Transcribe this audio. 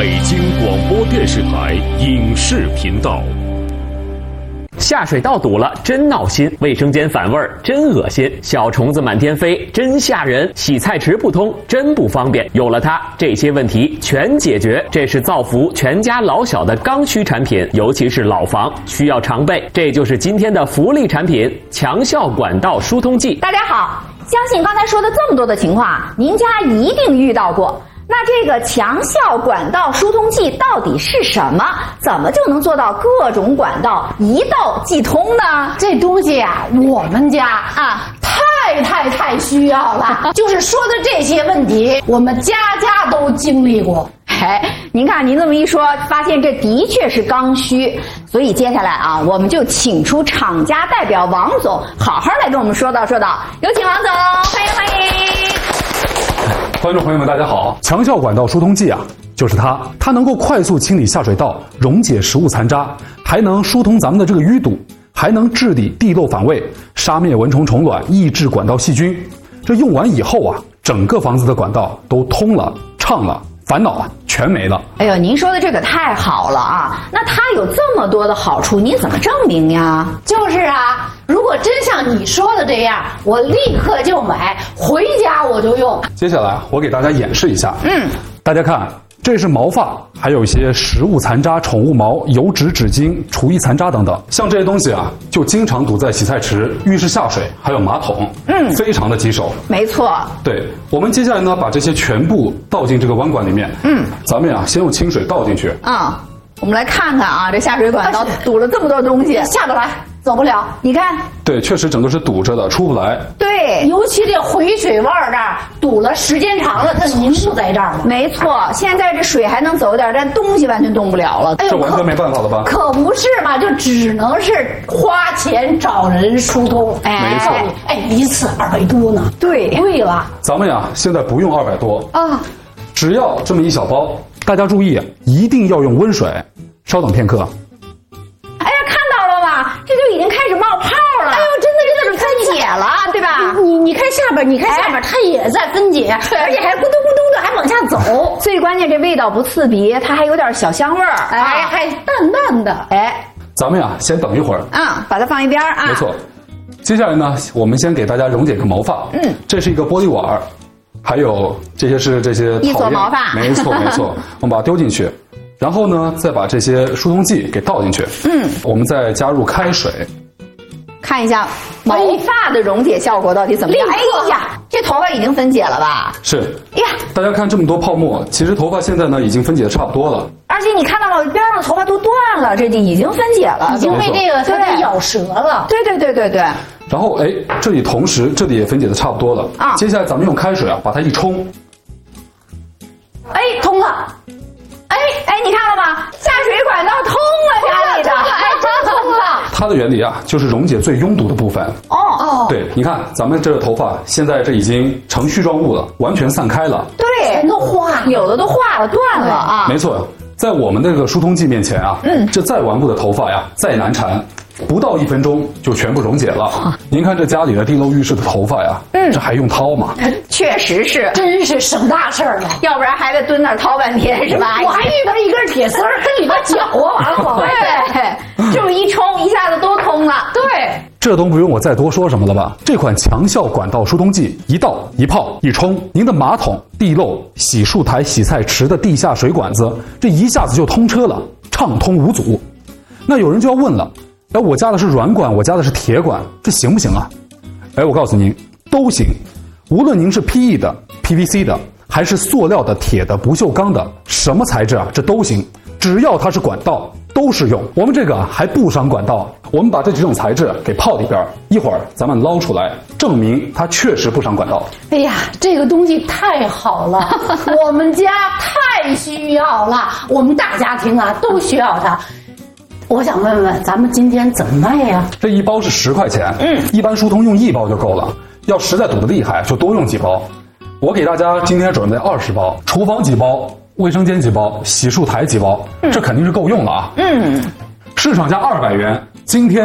北京广播电视台影视频道。 下水道堵了，真闹心；卫生间反味儿，真恶心；小虫子满天飞，真吓人；洗菜池不通，真不方便。有了它，这些问题全解决。这是造福全家老小的刚需产品，尤其是老房需要常备。这就是今天的福利产品——强效管道疏通剂。 大家好，相信刚才说的这么多的情况，您家一定遇到过。那这个强效管道疏通剂到底是什么？怎么就能做到各种管道一道即通呢？ 这东西啊，我们家太需要了。就是说的这些问题，我们家家都经历过。 您看您这么一说，发现这的确是刚需。所以接下来啊，我们就请出厂家代表王总，好好来跟我们说道说道。有请王总，欢迎欢迎。 观众朋友们，大家好！强效管道疏通剂啊，就是它能够快速清理下水道，溶解食物残渣，还能疏通咱们的这个淤堵，还能治理地漏反味，杀灭蚊虫虫卵，抑制管道细菌。这用完以后啊，整个房子的管道都通了、畅了，烦恼啊全没了。 哎呦，您说的这个太好了啊！那它有这么多的好处，您怎么证明呀？ 就是啊，如果真像你说的这样，我立刻就买，回家我就用。 接下来我给大家演示一下。大家看，这是毛发，还有一些食物残渣、宠物毛、油脂、纸巾、厨艺残渣等等。像这些东西啊，就经常堵在洗菜池、浴室下水，还有马桶，非常的棘手。 没错。 对，我们接下来呢，把这些全部倒进这个弯管里面。咱们呀，先用清水倒进去。 我们来看看啊，这下水管道堵了这么多东西， 下不来，走不了。你看， 对，确实整个是堵着的，出不来。 对， 尤其这回水弯这儿堵了，时间长了，它凝固在这儿了。 没错，现在这水还能走点，但东西完全动不了了。 这完全没办法了吧？ 可不是嘛，就只能是花钱找人疏通。 没错。 一次200多呢。 对了， 咱们呀，现在不用200多啊， 只要这么一小包。大家注意，一定要用温水。稍等片刻。 哎呀，看到了吧？这就已经开始冒泡了。 哎呦，真的分解了，对吧？ 你看下边，它也在分解，而且还咕嘟咕嘟的还往下走。 最关键，这味道不刺鼻，它还有点小香味儿， 还淡淡的。 咱们呀，先等一会儿。 把它放一边啊。 没错。接下来呢，我们先给大家溶解个毛发。这是一个玻璃碗，还有这些是这些一撮毛发。 没错。我们把它丢进去。然后呢，再把这些疏通剂给倒进去。我们再加入开水， 看一下毛发的溶解效果到底怎么样。哎呀，这头发已经分解了吧？ 是。大家看这么多泡沫，其实头发现在呢已经分解的差不多了。 而且你看到了，边上的头发都断了，这已经分解了， 已经被这个它给咬折了。 对。 然后这里同时这里也分解的差不多了啊。接下来咱们用开水啊把它一冲。 通了。 你看了吗？下水管道通了，家里的， 真通了。 它的原理啊，就是溶解最拥堵的部分。对，你看咱们这个头发现在这已经成絮状物了，完全散开了。 对， 全都化了， 有的都化了，断了啊。 没错，在我们那个疏通剂面前啊，这再顽固的头发呀，再难缠，不到1分钟就全部溶解了。您看这家里的地漏浴室的头发呀，这还用掏吗？ 确实是， 真是省大事儿了， 要不然还得蹲那儿掏半天是吧？ 我还遇到一根铁丝儿跟里边搅啊，完了我对，这么一冲，一下子都通了。 对， 这都不用我再多说什么了吧？这款强效管道疏通剂，一倒一泡一冲，您的马桶、地漏、洗漱台、洗菜池的地下水管子，这一下子就通车了，畅通无阻。那有人就要问了，我家的是软管，我家的是铁管，这行不行啊？我告诉您，都行。无论您是 PE 的、PVC 的，还是塑料的、铁的、不锈钢的，什么材质啊，这都行，只要它是管道，都适用。我们这个还不伤管道，我们把这几种材质给泡里边，一会儿咱们捞出来，证明它确实不伤管道。 哎呀，这个东西太好了，我们家太需要了，我们大家庭啊都需要它。我想问问，咱们今天怎么卖呀？ 这一包是10块钱，一般疏通用1包就够了。要实在堵得厉害，就多用几包。我给大家今天准备20包，厨房几包，卫生间几包，洗漱台几包，这肯定是够用了啊。市场价200元，今天